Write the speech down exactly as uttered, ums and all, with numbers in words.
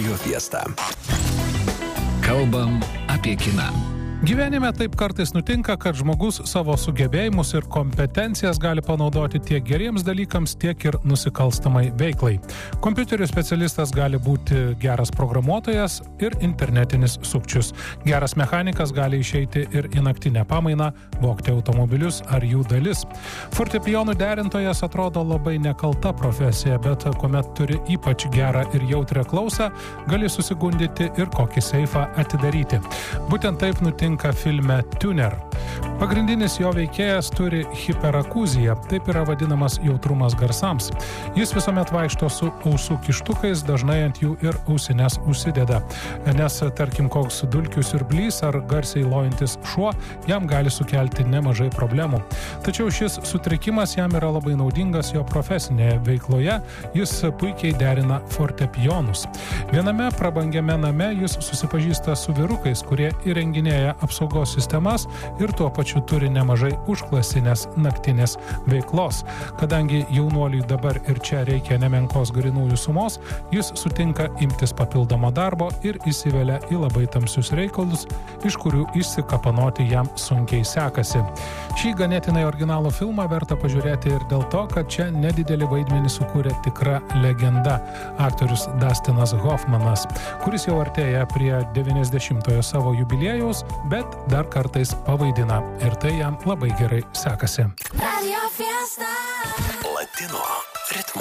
Radio Fiesta. Kalbam apie kiną. Gyvenime taip kartais nutinka, kad žmogus savo sugebėjimus ir kompetencijas gali panaudoti tiek geriems dalykams, tiek ir nusikalstamai veiklai. Kompiuterių specialistas gali būti geras programuotojas ir internetinis sukčius. Geras mechanikas gali išeiti ir į naktinę pamainą, vogti automobilius ar jų dalis. Fortepijonų derintojas atrodo labai nekalta profesija, bet kuomet turi ypač gerą ir jautrią klausą, gali susigundyti ir kokį seifą atidaryti. Būtent taip nutinka filme Tuner. Pagrindinis jo veikėjas turi hiperakūziją, taip yra vadinamas jautrumas garsams. Jis visuomet vaikšto su ausų kištukais, dažnai ant jų ir ausines užsideda, nes tarkim koks dulkių siurblys ar garsiai lojantis šuo jam gali sukelti nemažai problemų. Tačiau šis sutrikimas jam yra labai naudingas jo profesinėje veikloje, jis puikiai derina fortepijonus. Viename prabangiame name jis susipažįsta su vyrukais, kurie įrenginėja apsaugos sistemas ir tuo pačiu turi nemažai užklasinės naktinės veiklos. Kadangi jaunuoliui dabar ir čia reikia nemenkos grynųjų sumos, jis sutinka imtis papildomo darbo ir įsivelia į labai tamsius reikalus, iš kurių išsikapanoti jam sunkiai sekasi. Šį ganėtinai originalų filmą verta pažiūrėti ir dėl to, kad čia nedidelį vaidmenį sukūrė tikra legenda – aktorius Dustinas Hoffmanas, kuris jau artėja prie devyniasdešimtojo savo jubiliejaus, bet dar kartais pavaidina ir tai jam labai gerai sekasi. Latino ritmu.